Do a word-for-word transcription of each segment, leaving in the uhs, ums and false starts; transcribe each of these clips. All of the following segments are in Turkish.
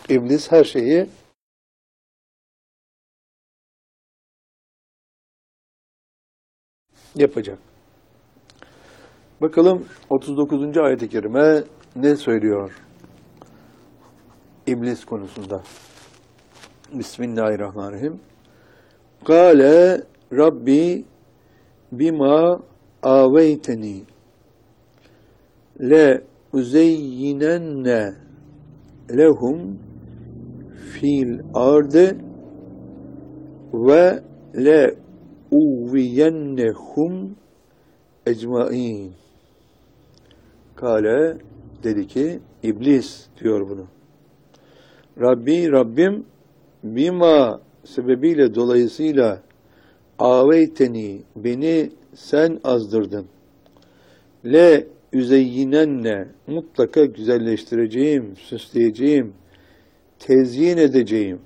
İblis her şeyi yapacak. Bakalım otuz dokuzuncu ayet-i kerime ne söylüyor İblis konusunda? Bismillahirrahmanirrahim. Kâle Rabbi bima aveyteni le uzeyyinenne lehum fil ardı ve le uvviyennehum ecmain. Kale dedi ki, İblis diyor bunu. Rabbi, Rabbim bima sebebiyle dolayısıyla aveyteni, beni sen azdırdın. Le üzeyyinenne, mutlaka güzelleştireceğim, süsleyeceğim, tezyin edeceğim.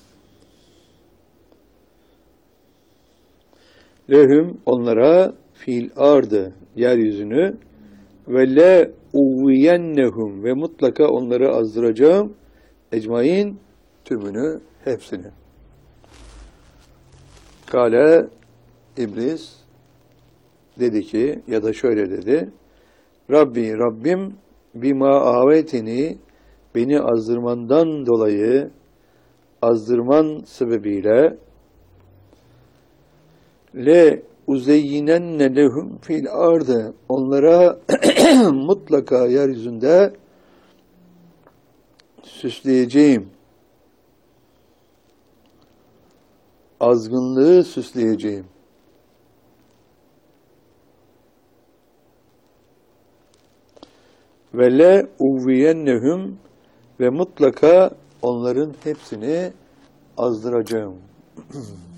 Lehum, onlara fil ardı, yeryüzünü, ve le uvviyennehum, ve mutlaka onları azdıracağım, ecmain, tümünü, hepsini. Kale, İblis dedi ki, ya da şöyle dedi, Rabbi, Rabbim bima avetini, beni azdırmandan dolayı, azdırman sebebiyle, le uzeyyinenne lehum fil ardı, onlara mutlaka yeryüzünde süsleyeceğim, azgınlığı süsleyeceğim. Ve le uvviyennehum, ve mutlaka onların hepsini azdıracağım.